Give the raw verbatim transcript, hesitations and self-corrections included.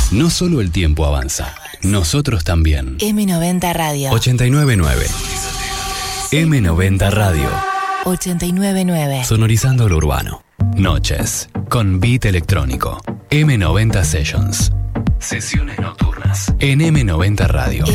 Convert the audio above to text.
No solo el tiempo avanza, nosotros también. eme noventa Radio. ochenta y nueve punto nueve. eme noventa Radio. ochenta y nueve punto nueve. Sonorizando lo urbano. Noches con beat electrónico. eme noventa Sessions. Sesiones nocturnas en eme noventa Radio.